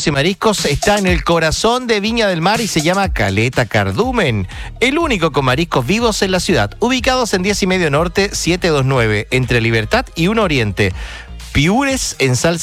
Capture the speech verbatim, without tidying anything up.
pescados y mariscos está en el corazón de Viña del Mar y se llama Caleta Cardumen, el único con mariscos vivos en la ciudad, ubicados en diez y medio Norte, setecientos veintinueve, entre Libertad y uno Oriente. Piures en salsa